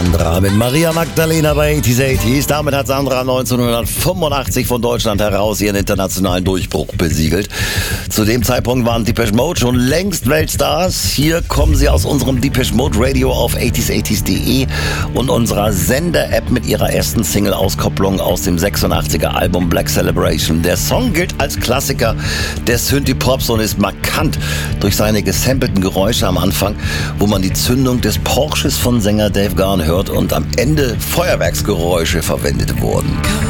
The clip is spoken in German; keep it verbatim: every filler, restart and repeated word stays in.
Sandra mit Maria Magdalena bei achtziger achtziger. Damit hat Sandra neunzehnhundertfünfundachtzig von Deutschland heraus ihren internationalen Durchbruch besiegelt. Zu dem Zeitpunkt waren Depeche Mode schon längst Weltstars. Hier kommen sie aus unserem Depeche Mode Radio auf achtziger achtziger punkt de und unserer Sender-App mit ihrer ersten Single-Auskopplung aus dem sechsundachtziger Album Black Celebration. Der Song gilt als Klassiker des Synthie-Pops und ist markant durch seine gesampelten Geräusche am Anfang, wo man die Zündung des Porsches von Sänger Dave Gahan hört und am Ende Feuerwerksgeräusche verwendet wurden.